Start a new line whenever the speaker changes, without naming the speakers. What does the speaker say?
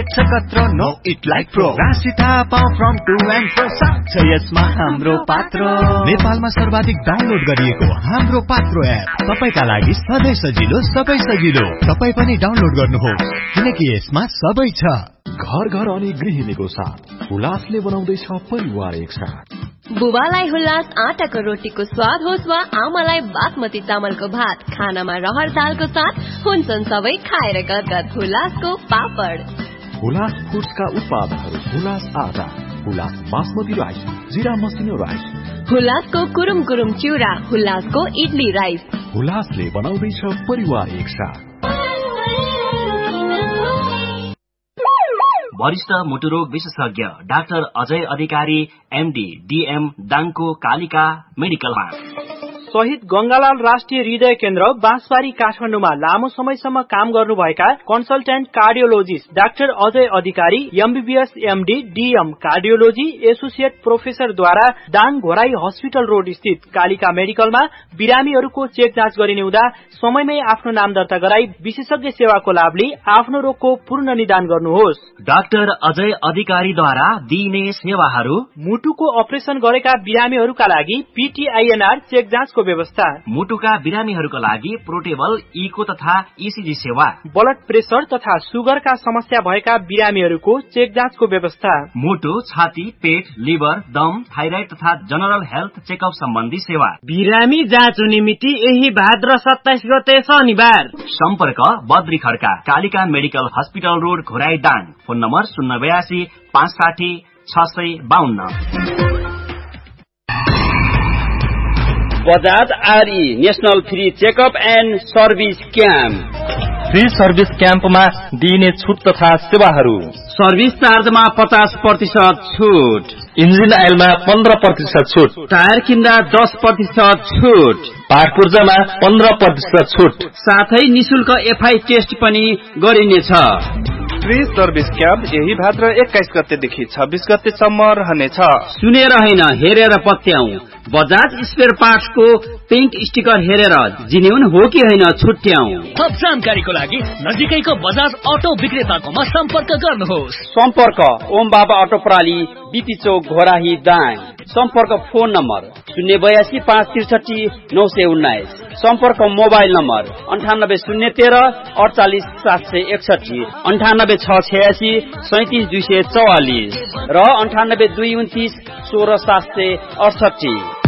देख्छ कत्रो no it like pro राशि थाहा पाऊ फ्रम टु एन्ड फ्रो सक्छ यसमा हाम्रो पात्र नेपालमा सर्वाधिक डाउनलोड गरिएको हाम्रो पात्र एप तपाईका लागि सधैँ सजिलो सबै सजिलो तपाई पनि डाउनलोड गर्नुहोस् किनकि यसमा सबै छ
घर घर अनि गृहिणीको साथ हुलासले बनाउँदैछ परिवार एकसाथ
बुबालाई हुलास आटाको रोटीको स्वाद होस् वा आमालाई बासमती चामलको भात खानामा रहर दालको साथ हुन्छन् सबै खाएर गदगद हुलासको पापड
हुलास फुड्सका उत्पादनहरू हुलास आटा हुलास बासमती राइस जिरा मसिनो राइस
हुलासको कुरुम कुरुम चिउरा हुलासको इडली राइस
हुलासले बनाउँदैछ परिवार एकसाथ
वरिष्ठ मुटुरोग विशेषज्ञ डाक्टर अजय अधिकारी एमडी डीएम दाङको कालिका मेडिकलमा
शहीद गंगालाल राष्ट्रिय हृदय केन्द्र बाँसबारी काठमाडौँमा लामो समयसम्म काम गर्नुभएका कन्सल्टेन्ट कार्डियोलोजिस्ट डाक्टर अजय अधिकारी MBBS MD DM cardiology associate प्रोफेसरद्वारा Dang Ghorahi hospital road स्थित कालिका मेडिकलमा बिरामीहरूको चेक जाँच गरिने हुँदा समयमै आफ्नो नाम दर्ता गराई विशेषज्ञ सेवाको लाभ लिई आफ्नो रोगको पूर्ण निदान गर्नुहोस्।
डाक्टर अजय अधिकारीद्वारा दिइने सेवाहरू
मुटुको अपरेसन गरेका बिरामीहरूका लागि पीटीआईएनआर चेक जाँचको व्यवस्था
मुटुका बिरामीहरूका लागि पोर्टेबल इको तथा ईसीजी सेवा
ब्लड प्रेसर तथा सुगरका समस्या भएका बिरामीहरूको चेक जाँचको व्यवस्था
मुटु छाती पेट लिभर दम थाइराइड तथा जनरल हेल्थ चेकअप सम्बन्धी सेवा
बिरामी जाँच हुने मिति यही भाद्र 27 गते शनिबार
सम्पर्क Badri Khadka Kalika medical hospital road Ghorahi Dang phone number 082 560 652
Bajaj R E national free checkup and service camp
free service क्याम्पमा दिइने छुट तथा सेवाहरू
सर्भिस चार्जमा 50% छुट
इन्जिन आइलमा 15% छुट
टायर किन्दा 10% छुट
पार्ट पूर्जामा 15% छुट
साथै निशुल्क एफआई टेस्ट पनि गरिनेछ।
फ्री सर्भिस क्याम्प यही भाद्र 21 गतेदेखि 26 गतेसम्म रहनेछ।
सुनेर हैन हेरेर पत्याउ बजाज स्पेयर पार्ट्सको पेन्ट स्टिकर हेरेर जिन्युन हो कि हैन छुट्याउ।
थप जानकारीको लागि नजिकैको बजाज अटो विक्रेताकोमा सम्पर्क गर्नुहोस्।
सम्पर्क ओम बाबा अटो प्रणाली बीपी चौक घोराही दाङ। सम्पर्क फोन नम्बर 082 563 919। सम्पर्क मोबाइल नम्बर 98013 48 761 98 686 37 244 र 98 229 16 768।